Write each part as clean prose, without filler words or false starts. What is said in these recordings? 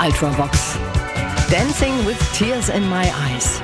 Ultravox. Dancing with Tears in My Eyes.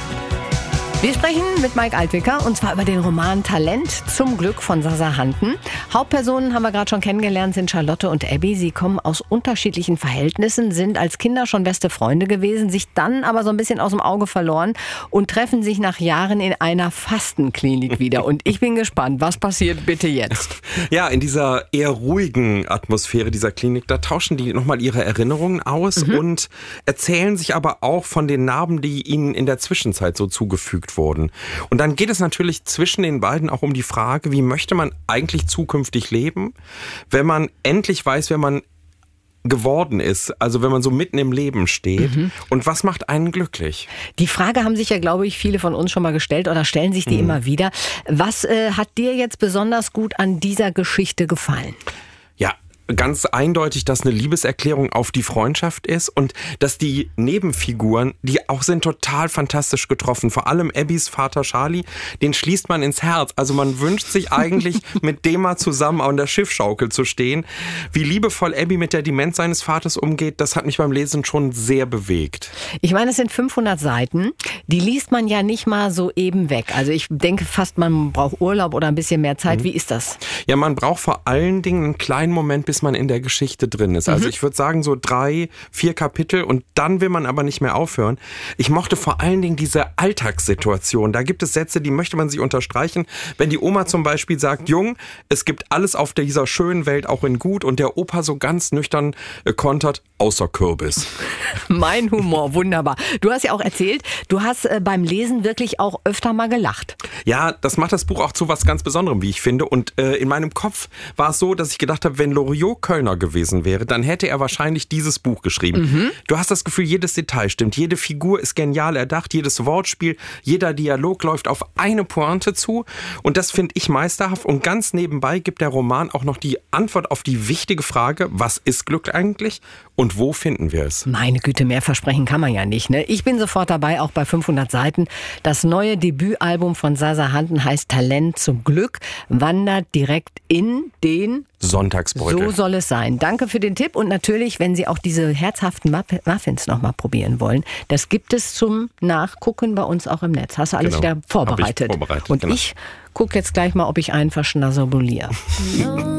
Wir sprechen mit Mike Altwicker und zwar über den Roman Talent zum Glück von Sasa Hanten. Hauptpersonen haben wir gerade schon kennengelernt, sind Charlotte und Abby. Sie kommen aus unterschiedlichen Verhältnissen, sind als Kinder schon beste Freunde gewesen, sich dann aber so ein bisschen aus dem Auge verloren und treffen sich nach Jahren in einer Fastenklinik wieder. Und ich bin gespannt, was passiert bitte jetzt? Ja, in dieser eher ruhigen Atmosphäre dieser Klinik, da tauschen die nochmal ihre Erinnerungen aus und erzählen sich aber auch von den Narben, die ihnen in der Zwischenzeit so zugefügt wurden. Und dann geht es natürlich zwischen den beiden auch um die Frage, wie möchte man eigentlich zukünftig leben, wenn man endlich weiß, wer man geworden ist, also wenn man so mitten im Leben steht und was macht einen glücklich? Die Frage haben sich ja, glaube ich, viele von uns schon mal gestellt oder stellen sich die immer wieder. Was hat dir jetzt besonders gut an dieser Geschichte gefallen? Ja, ganz eindeutig, dass eine Liebeserklärung auf die Freundschaft ist und dass die Nebenfiguren, die auch sind, total fantastisch getroffen. Vor allem Abbys Vater Charlie, den schließt man ins Herz. Also man wünscht sich eigentlich, mit dem mal zusammen an der Schiffschaukel zu stehen. Wie liebevoll Abby mit der Demenz seines Vaters umgeht, das hat mich beim Lesen schon sehr bewegt. Ich meine, es sind 500 Seiten. Die liest man ja nicht mal so eben weg. Also ich denke fast, man braucht Urlaub oder ein bisschen mehr Zeit. Wie ist das? Ja, man braucht vor allen Dingen einen kleinen Moment, bis man in der Geschichte drin ist. Also ich würde sagen so 3, 4 Kapitel und dann will man aber nicht mehr aufhören. Ich mochte vor allen Dingen diese Alltagssituation. Da gibt es Sätze, die möchte man sich unterstreichen. Wenn die Oma zum Beispiel sagt, Jung, es gibt alles auf dieser schönen Welt auch in gut und der Opa so ganz nüchtern kontert, außer Kürbis. Mein Humor, wunderbar. Du hast ja auch erzählt, du hast beim Lesen wirklich auch öfter mal gelacht. Ja, das macht das Buch auch zu was ganz Besonderem, wie ich finde. Und in meinem Kopf war es so, dass ich gedacht habe, wenn Loriot Kölner gewesen wäre, dann hätte er wahrscheinlich dieses Buch geschrieben. Du hast das Gefühl, jedes Detail stimmt. Jede Figur ist genial erdacht, jedes Wortspiel, jeder Dialog läuft auf eine Pointe zu. Und das finde ich meisterhaft. Und ganz nebenbei gibt der Roman auch noch die Antwort auf die wichtige Frage, was ist Glück eigentlich und wo finden wir es? Meine Güte, mehr versprechen kann man ja nicht, ne? Ich bin sofort dabei, auch bei 500 Seiten. Das neue Debütalbum von Sasa Hanten heißt Talent zum Glück, wandert direkt in den Sonntagsbeutel. So soll es sein. Danke für den Tipp und natürlich, wenn Sie auch diese herzhaften Muffins noch mal probieren wollen, das gibt es zum Nachgucken bei uns auch im Netz. Hast du alles wieder vorbereitet? Hab ich vorbereitet, und ich gucke jetzt gleich mal, ob ich einen verschnassabuliere.